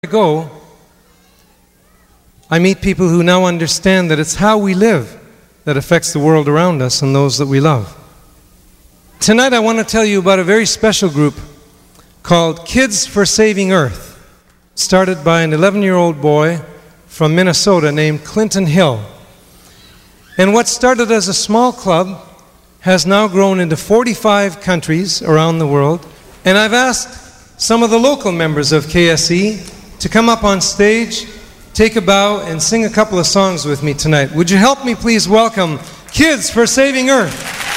go, I meet people who now understand that it's how we live that affects the world around us and those that we love. Tonight I want to tell you about a very special group called Kids for Saving Earth, started by an 11-year-old boy from Minnesota named Clinton Hill. And what started as a small club has now grown into 45 countries around the world. And I've asked some of the local members of KSE to come up on stage, take a bow, and sing a couple of songs with me tonight. Would you help me please welcome Kids for Saving Earth?